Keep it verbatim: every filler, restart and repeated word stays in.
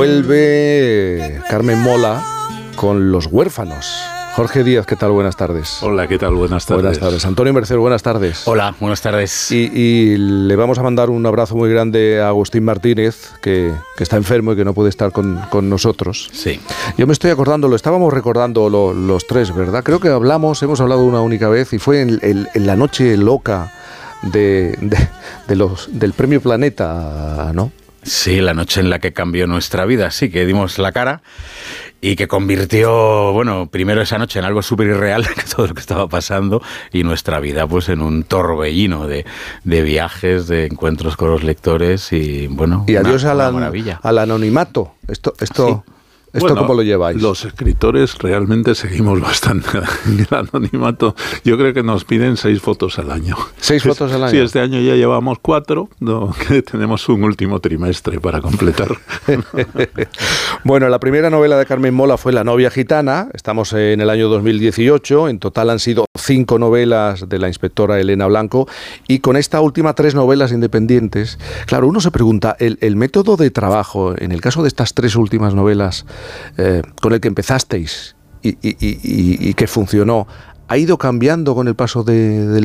Vuelve Carmen Mola con Los Huérfanos. Jorge Díaz, ¿qué tal? Buenas tardes. Hola, ¿qué tal? Buenas tardes. Buenas tardes. Antonio Mercero, buenas tardes. Hola, buenas tardes. Y, y le vamos a mandar un abrazo muy grande a Agustín Martínez, que, que está enfermo y que no puede estar con, con nosotros. Sí. Yo me estoy acordando, lo estábamos recordando lo, los tres, ¿verdad? Creo que hablamos, hemos hablado una única vez y fue en, en, en la noche loca de, de, de los, del Premio Planeta, ¿no? Sí, la noche en la que cambió nuestra vida, sí, que dimos la cara y que convirtió, bueno, primero esa noche en algo súper irreal, todo lo que estaba pasando, y nuestra vida pues en un torbellino de, de viajes, de encuentros con los lectores y, bueno, y adiós una, al, una maravilla. al anonimato. Esto, esto, sí. ¿Esto bueno, cómo lo lleváis? Los escritores realmente seguimos bastante el anonimato. Yo creo que nos piden seis fotos al año. ¿Seis fotos al año? Sí, este año ya llevamos cuatro, no, que tenemos un último trimestre para completar. Bueno, la primera novela de Carmen Mola fue La novia gitana. Estamos en el año dos mil dieciocho. En total han sido cinco novelas de la inspectora Elena Blanco. Y con esta última, tres novelas independientes. Claro, uno se pregunta, el, el método de trabajo, en el caso de estas tres últimas novelas, Eh, con el que empezasteis y, y, y, y que funcionó, ¿ha ido cambiando con el paso de, del